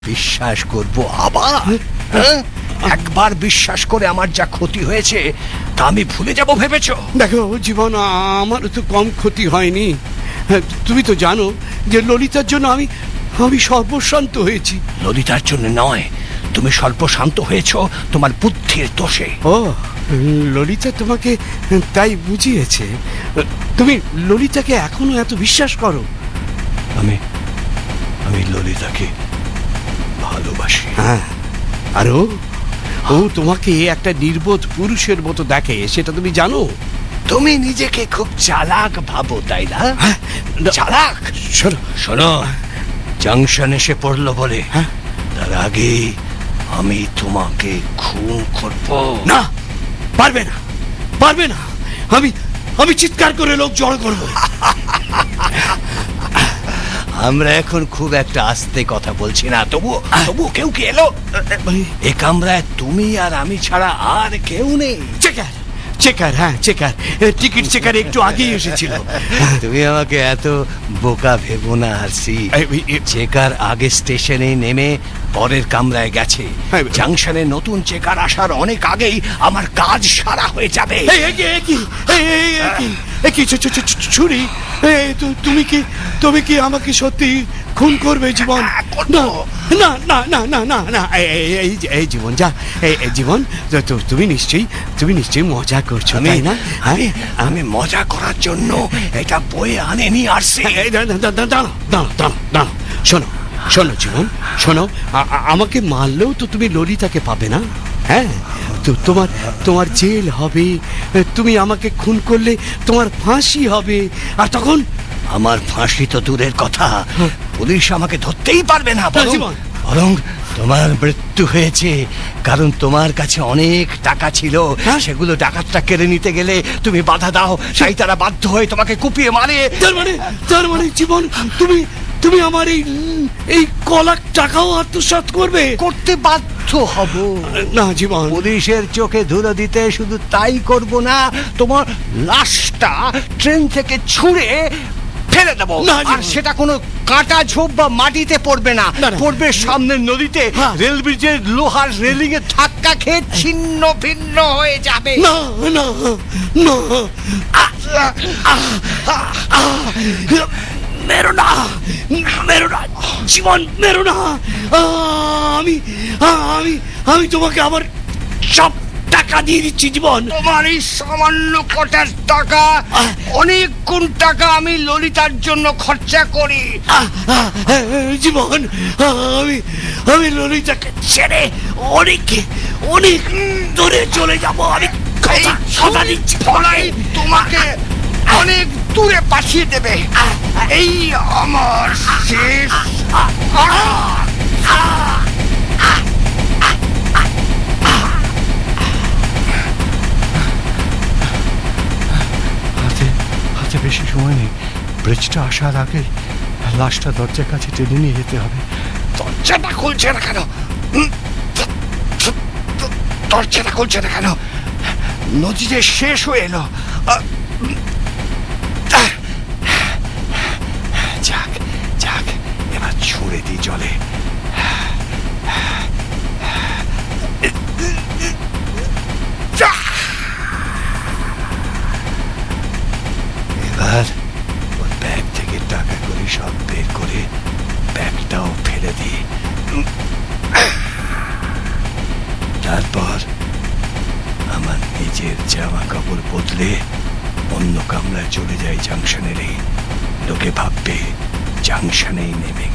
বিশ্বাস করব আবার? একবার বিশ্বাস করে আমার যা ক্ষতি হয়েছে তা আমি ভুলে যাব ভেবেছো? দেখো জীবন, আমার তো কম ক্ষতি হয়নি। তুমি তো জানো যে ললিতার জন্য আমি সর্বশান্ত হয়েছি। ললিতার জন্য নয়, তুমি স্বল্প শান্ত হয়েছো তোমার বুদ্ধির দোষে। ও, ললিতা তোমাকে তাই বুঝিয়েছে? তুমি ললিতাকে এখনো এত বিশ্বাস করো? আমি ললিতাকে ভালোবাসি। হ্যাঁ, আর ও তোমাকে একটা নির্বোধ পুরুষের মতো দেখে, সেটা তুমি জানো? তুমি নিজেকে খুব চালাক ভাবো, তাই না? চালাক। শোনো শোনো, জাংশন এসে পড়লো বলে তার আগে আমি তোমাকে খুন করব। না, পারবে না, পারবে না। আমি চিৎকার করে লোক জড়ো করবো। আমরা এখন খুব একটা আস্তে কথা বলছি না, তবু কেউ কি এলো? এ কামরায় তুমি আর আমি ছাড়া আর কেউ নেই। চেকার, হ্যাঁ চেকার, টিকিট চেকার একটু আগেই এসেছিল। তুমি আমাকে এত বোকা ভেবো না আরসি। চেকার আগে স্টেশনে নেমে পরের কামরায় গেছে। জাংশনে নতুন চেকার আসার অনেক আগেই আমার কাজ সারা হয়ে যাবে। ছুরি, তুমি কি আমাকে সত্যি খুন করবে জীবন? না না না না না না, এই জীবন, যা জীবন, তুমি নিশ্চয়ই মজা করছো, তাই না? আমি মজা করার জন্য এটা বয়ে আনেনি আরসি। দাঁড়াও, শোনো জীবন, শোনো। আমাকে মারলেও তো তুমি ললিতাকে পাবে না। হ্যাঁ, তো তোমার জেল হবে। তুমি আমাকে খুন করলে তোমার ফাঁসি হবে, আর তখন আমার ফাঁসি তো দূরের কথা, পুলিশ আমাকে ধরতেই পারবে না। বরং তোমার মৃত্যু হয়েছে, কারণ তোমার কাছে অনেক টাকা ছিল, সেগুলো ডাকাতটা কেড়ে নিতে গেলে তুমি বাধা দাও, তাই তারা বাধ্য হয়ে তোমাকে কুপিয়ে মারে। তার মানে জীবন, তুমি আমার এই কলাক টাকাও আত্মসাৎ করতে বাধ্য হব। না জীবন, পুলিশের চোখে ধুলো দিতে শুধু তাই করব না, তোমার লাশটা ট্রেন থেকে ছুঁড়ে ফেলে দেবো। আর সেটা কোনো কাটা ঝোপ বা মাটিতে পড়বে না, পড়বে সামনের নদীতে। রেল ব্রিজের লোহার রেলিং এ ধাক্কা খেয়ে ছিন্ন ভিন্ন হয়ে যাবে। না না না, মেরো না জীবন, মেরো না। আমি তোমাকে আবার সব টাকা দিয়ে দিচ্ছি জীবন। তোমার এই সামান্য কটার টাকা অনেক গুণ টাকা আমি ললিতার জন্য খরচা করি। জীবন, আমি ললিতাকে ছেড়ে অনেক দূরে চলে যাব। আমি কথা দিচ্ছি, তোমাকে অনেক দূরে পাঠিয়ে দেবে। এই আমার শেষ। হাতে বেশি সময় নেই, ব্রিজটা আসার আগে লাশটা দরজার কাছে টেনে নিয়ে যেতে হবে। দরজাটা খুলছে না কেন? নদী যে শেষ হয়ে এলো। যাক, এবার ছুঁড়ে দিই জলে। এবার ওর ব্যাগ থেকে টাকা করে সব বের করে ব্যাগটাও ফেলে দিই। তারপর আমার নিজের জামা কাপড় বদলে অন্য কামরায় চলে যাই জাংশনের। লোকে ভাববে জাংশনেই নেমে